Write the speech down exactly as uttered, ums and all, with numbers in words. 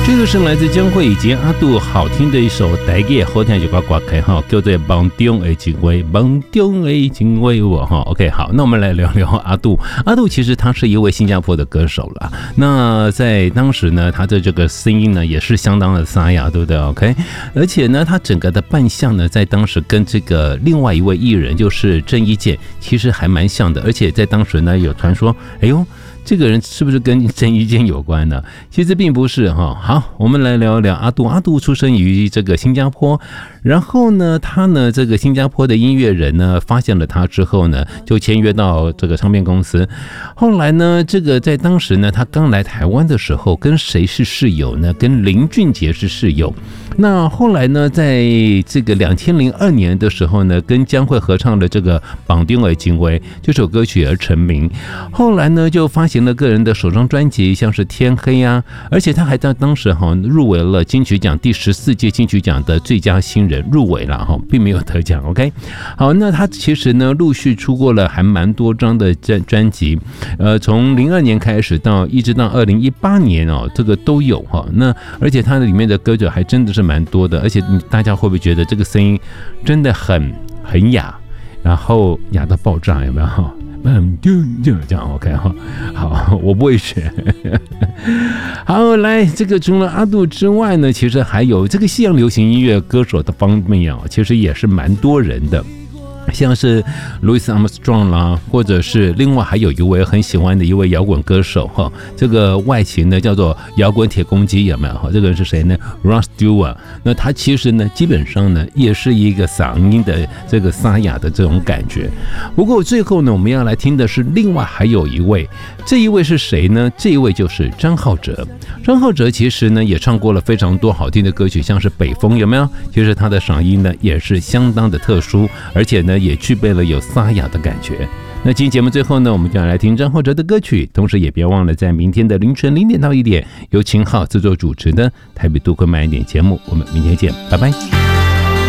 这个是来自江蕙以及阿杜好听的一首台语好听就歌歌曲哈，叫做《梦中的情话》，梦中的情话我哈。OK， 好，那我们来聊聊阿杜。阿杜其实他是一位新加坡的歌手啦。那在当时呢，他的这个声音呢也是相当的沙哑，对不对 ？OK， 而且呢，他整个的扮相呢，在当时跟这个另外一位艺人就是郑伊健，其实还蛮像的。而且在当时呢，有传说，哎呦。这个人是不是跟郑伊健有关呢？其实并不是哈。好，我们来聊聊阿杜。阿杜出生于这个新加坡，然后呢，他呢这个新加坡的音乐人呢发现了他之后呢，就签约到这个唱片公司。后来呢，这个在当时呢，他刚来台湾的时候，跟谁是室友呢？跟林俊杰是室友。那后来呢，在这个两千零二年的时候呢，跟江蕙合唱的这个《绑定为金威》这首歌曲而成名。后来呢，就发行了个人的首张专辑，像是《天黑》啊，而且他还在当时哈入围了金曲奖第十四届金曲奖的最佳新人，入围了哈，并没有得奖。OK， 好，那他其实呢陆续出过了还蛮多张的专专辑，呃，从零二年开始到一直到二零一八年哦，这个都有哈。那而且他的里面的歌者还真的是蛮多的，而且大家会不会觉得这个声音真的很很哑，然后哑到爆炸，有没有？嗯，就这样 OK 哈，好，我不会学。好，来，这个除了阿杜之外呢，其实还有这个西洋流行音乐歌手的方面啊，其实也是蛮多人的。像是 Louis Armstrong 啦，或者是另外还有一位很喜欢的一位摇滚歌手哈，这个外形呢叫做摇滚铁公鸡，有没有？哈，这个人是谁呢 ？Rod Stewart。那他其实呢，基本上呢也是一个嗓音的这个沙哑的这种感觉。不过最后呢，我们要来听的是另外还有一位，这一位是谁呢？这一位就是张浩哲。张浩哲其实呢也唱过了非常多好听的歌曲，像是《北风》，有没有？其实他的嗓音呢也是相当的特殊，而且呢。也具备了有沙哑的感觉。那今天节目最后呢，我们就要来听张浩哲的歌曲，同时也别忘了在明天的凌晨零点到一点，由秦昊制作主持的台北都会慢一点节目，我们明天见，拜拜。